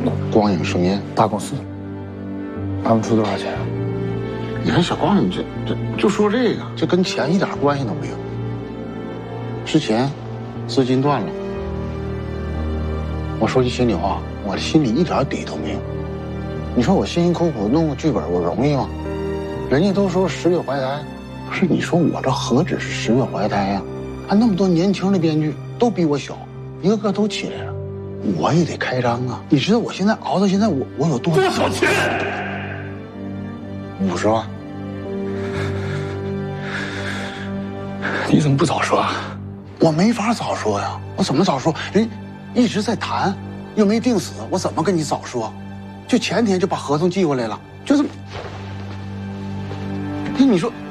光影声音大公司，他们出多少钱？ 你看小光，你这就说这个，这跟钱一点关系都没有。之前资金断了，我说句心里话，我的心里一点底都没有。你说我辛辛苦苦弄个剧本，我容易吗？人家都说10月怀胎，不是你说我这何止是10月怀胎呀？还那么多年轻的编剧都比我小，一个个都起来了，我也得开张啊！你知道我现在熬到现在，我有多少钱 ？50万。 你怎么不早说啊？ 我没法早说呀，我怎么早说？人一直在谈，又没定死，我怎么跟你早说？就前天就把合同寄过来了，就这么。你说